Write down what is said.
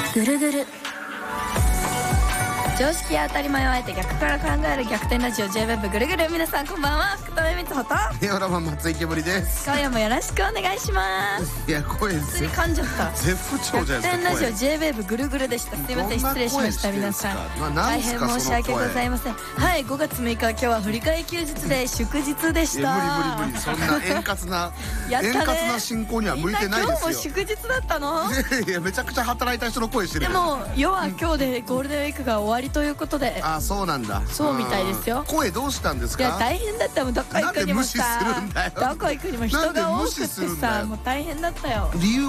ぐるぐる。常識や当たり前をあえて逆から考える逆転ラジオ J-WEB ぐるぐる。皆さんこんばんは、福留光穂とネオラマン松井けぶりです。 今夜もよろしくお願いします。 いや声普通に噛んじゃった。 絶不調じゃないですか。 逆転ラジオ J-WEB ぐるぐるでした。すいません、失礼しました。皆さん、大変申し訳ございません。はい、5月6日今日は振り替え休日で祝日でした。 無理そんな円滑な円滑な進行には向いてないですよ。 今日も祝日だったの？ いやめちゃくちゃ働いた人の声してる。 でも世は今日でゴールデンウィークが終わりということで。 あ、そうなんだ。 そうみたいですよ。 声どうしたんですか？ いや大変だった。もうどこ行くにもさ、 なんで無視するんだよ。 どこ行くにも人が多くてさ、もう大変だったよ。 理由